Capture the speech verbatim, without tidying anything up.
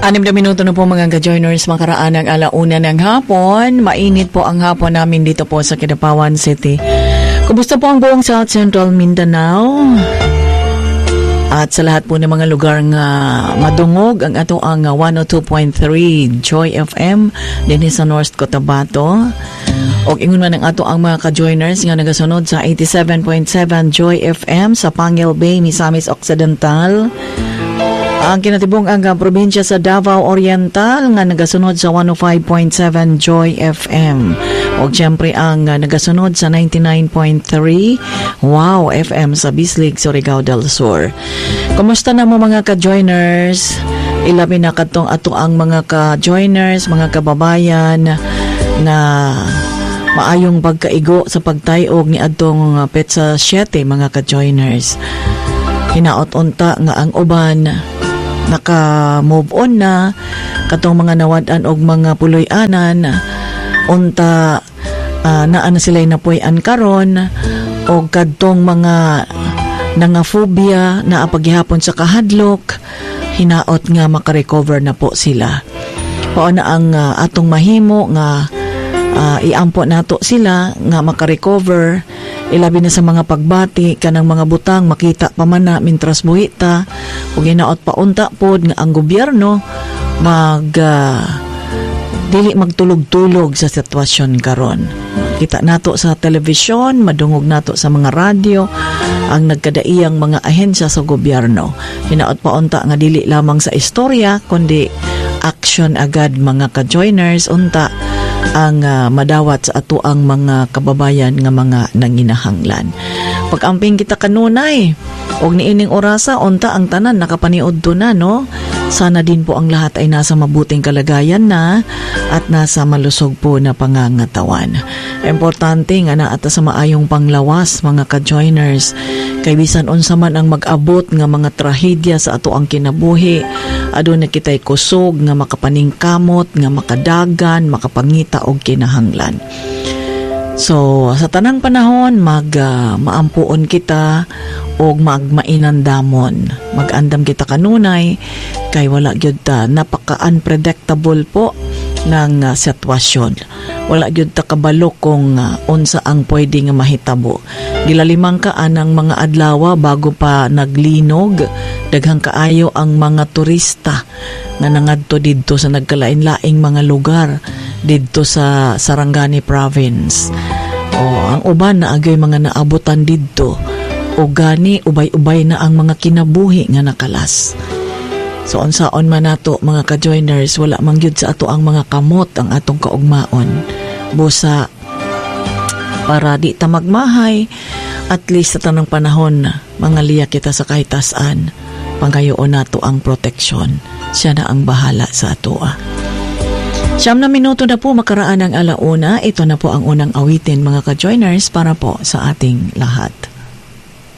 Anim na minuto na po mga ka-joiners, makaraan ng alauna ng hapon. Mainit po ang hapon namin dito po sa Kidapawan City. Kumusta po ang buong South Central Mindanao? At sa lahat po ng mga lugar nga madungog, ang ato ang one oh two point three Joy F M din sa North Cotabato. O ingon man ang ato ang mga ka-joiners nga nagasunod sa eighty-seven point seven Joy F M sa Pangil Bay, Misamis Occidental. Ang kinatibong ang probinsya sa Davao Oriental nga nagasunod sa one oh five point seven Joy F M. O siyempre ang uh, nagasunod sa ninety-nine point three Wow F M sa Bislig, Surigao del Sur. Kumusta na mo mga ka-joiners? Ilabi na katong ato ang mga ka-joiners, mga kababayan na maayong pagkaigo sa pagtayog ni adtong uh, Petsa seven mga ka-joiners. Hinaot unta nga ang uban naka-move on na katong mga nawad-an og mga puloy-anan unta uh, naa na sila'y napuy-an karon o kadtong mga nangafobia na apaghihapon sa kahadlok hinaot nga makarecover na po sila. Pao na ang uh, atong mahimo nga uh, iampo nato sila nga makarecover. Ilabi na sa mga pagbati kanang mga butang makita pa man na mintras buhita ug hinaot pa unta pod nga ang gobyerno mag uh, dili magtulog-tulog sa sitwasyon karon. Kita nato sa telebisyon, madungog nato sa mga radyo ang nagkadaiyang mga ahensya sa gobyerno. Hinaot pa unta nga dili lamang sa istorya kundi action agad mga ka-joiners unta ang uh, madawat sa ato ang mga kababayan nga mga nanginahanglan. Pag-amping kita kanunay og niining orasa unta ang tanan nakapaniud do na no. Sana din po ang lahat ay nasa mabuting kalagayan na at nasa malusog po na pangangatawan. Importante nga na ata sa maayong panglawas mga ka-joiners. Kay bisan unsa man ang mag-abot nga mga trahedya sa ato ang kinabuhi, aduna kitay kusog nga makapaningkamot, nga makadagan, makapangita og kinahanglan. So, sa tanang panahon, mag uh, maampuon kita o magmainandamon. Mag-andam kita kanunay, kay wala gyud ta napaka-unpredictable po ng uh, sitwasyon. Wala gyud ta kabalo kung uh, unsa ang pwede nga mahitabo. Gilalimang ka anang mga adlaw bago pa naglinog, daghang kaayo ang mga turista nga nangadto didto sa nagkalain-laing mga lugar didto sa Sarangani Province. O ang uban na agay mga naabutan didto o gani ubay-ubay na ang mga kinabuhi nga nakalas. So unsaon man nato mga ka-joiners, wala man gyud sa ato ang mga kamot ang atong kaugmaon. Busa para di ta magmahay, at least sa tanang panahon mga liya kita sa kahitasan, panggayoon nato ang proteksyon. Siya na ang bahala sa ato. Ah. Siyam na minuto na po makaraan ng alauna. Ito na po ang unang awitin mga ka-joiners para po sa ating lahat.